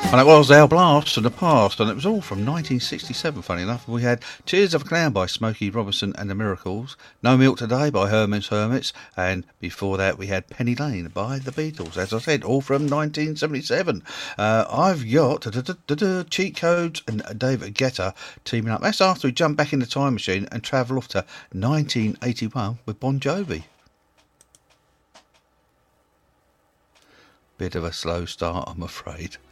And it was our blast from the past, and it was all from 1967, funny enough. We had Tears of a Clown by Smokey Robinson and the Miracles, No Milk Today by Herman's Hermits, and before that we had Penny Lane by the Beatles, as I said, all from 1977. I've got Cheat Codes and David Guetta teaming up. That's after we jump back in the time machine and travel off to 1981 with Bon Jovi. Bit of a slow start, I'm afraid.